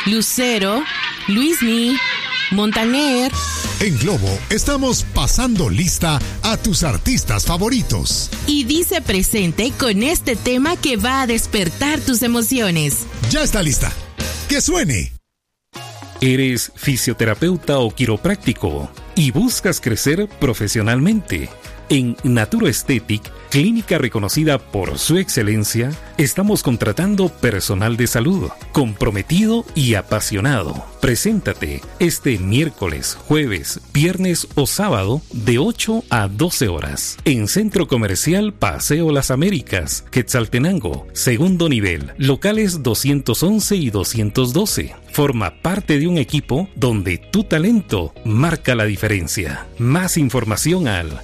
Lucero, Luismi, Montaner. En Globo estamos pasando lista a tus artistas favoritos. Y dice presente con este tema que va a despertar tus emociones. Ya está lista. ¡Que suene! ¿Eres fisioterapeuta o quiropráctico y buscas crecer profesionalmente? En Naturo Aesthetic, clínica reconocida por su excelencia, estamos contratando personal de salud, comprometido y apasionado. Preséntate este miércoles, jueves, viernes o sábado de 8 a 12 horas en Centro Comercial Paseo Las Américas, Quetzaltenango, segundo nivel, locales 211 y 212. Forma parte de un equipo donde tu talento marca la diferencia. Más información al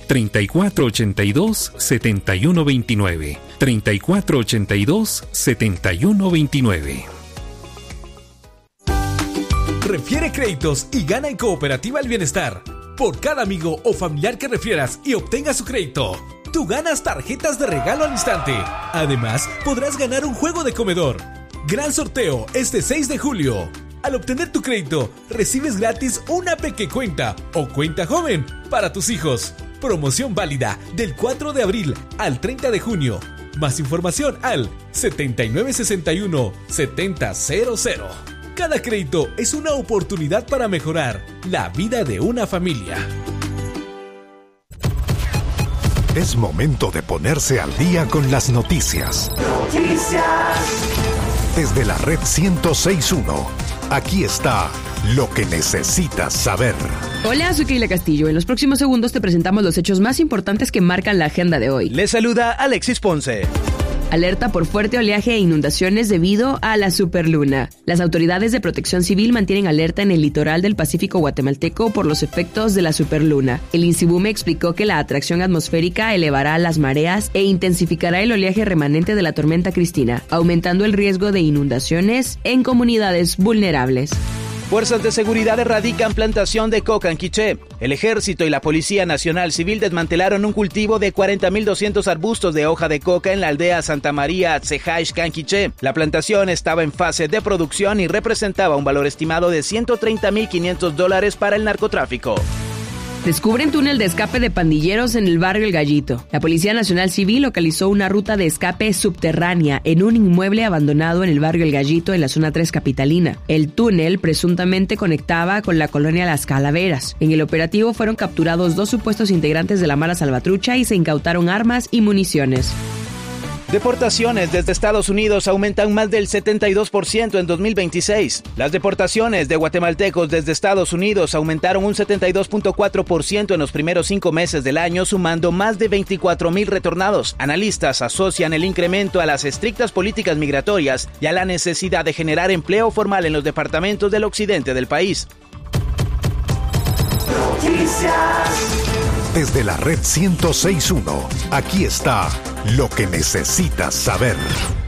3482-7129. 3482-7129. Refiere créditos y gana en Cooperativa El Bienestar. Por cada amigo o familiar que refieras y obtengas su crédito, tú ganas tarjetas de regalo al instante. Además, podrás ganar un juego de comedor. Gran sorteo este 6 de julio. Al obtener tu crédito, recibes gratis una pequecuenta o cuenta joven para tus hijos. Promoción válida del 4 de abril al 30 de junio. Más información al 7961-7000. Cada crédito es una oportunidad para mejorar la vida de una familia. Es momento de ponerse al día con las noticias. Desde la red 106.1, aquí está lo que necesitas saber. Hola, soy Keila Castillo. En los próximos segundos te presentamos los hechos más importantes que marcan la agenda de hoy. Les saluda Alexis Ponce. Alerta por fuerte oleaje e inundaciones debido a la superluna. Las autoridades de protección civil mantienen alerta en el litoral del Pacífico guatemalteco por los efectos de la superluna. El INCIBUME explicó que la atracción atmosférica elevará las mareas e intensificará el oleaje remanente de la tormenta Cristina, aumentando el riesgo de inundaciones en comunidades vulnerables. Fuerzas de seguridad erradican plantación de coca en Quiché. El Ejército y la Policía Nacional Civil desmantelaron un cultivo de 40.200 arbustos de hoja de coca en la aldea Santa María Atzejaish, Quiché. La plantación estaba en fase de producción y representaba un valor estimado de $130.500 para el narcotráfico. Descubren túnel de escape de pandilleros en el barrio El Gallito. La Policía Nacional Civil localizó una ruta de escape subterránea en un inmueble abandonado en el barrio El Gallito en la zona 3 capitalina. El túnel presuntamente conectaba con la colonia Las Calaveras. En el operativo fueron capturados 2 supuestos integrantes de la Mara Salvatrucha y se incautaron armas y municiones. Deportaciones desde Estados Unidos aumentan más del 72% en 2026. Las deportaciones de guatemaltecos desde Estados Unidos aumentaron un 72.4% en los primeros 5 meses del año, sumando más de 24,000 retornados. Analistas asocian el incremento a las estrictas políticas migratorias y a la necesidad de generar empleo formal en los departamentos del occidente del país. Desde la red 106.1, aquí está lo que necesitas saber.